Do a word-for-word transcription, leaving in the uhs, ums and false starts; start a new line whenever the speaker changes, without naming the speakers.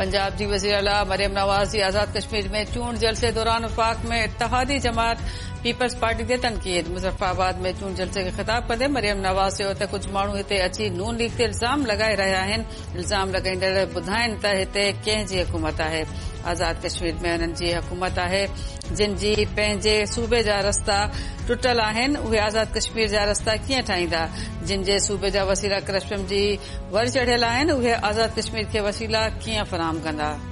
पंजाब जी वज़ीर आला मरियम नवाज़ जी आज़ाद कश्मीर में चूंड जलसे दौरान वफ़ाक़ में इत्तेहादी जमात पीपल्स पार्टी ते तनक़ीद। मुज़फ़्फ़राबाद में चूंड जलसे खे ख़िताब कंदे मरियम नवाज़ चयो त कुझु माण्हू हिते अची नून लीग ते इल्ज़ाम लॻाए रहिया आहिनि। इल्ज़ाम लॻाईंदड़ ॿुधाइनि त हिते कंहिं जी हुकूमत आहे। आज़ाद कश्मीर में हुननि जी हुकूमत आहे जिन जी पंहिंजे सूबे जा रस्ता टुटल आहिनि। उहे आज़ाद कश्मीर जा रस्ता कीअं ठाहींदा? जिन जे सूबे जा वसीला करप्शन जी वर चढ़ियल आहिनि उहे आज़ाद कश्मीर खे वसीला कीअं फ़राहम कंदा?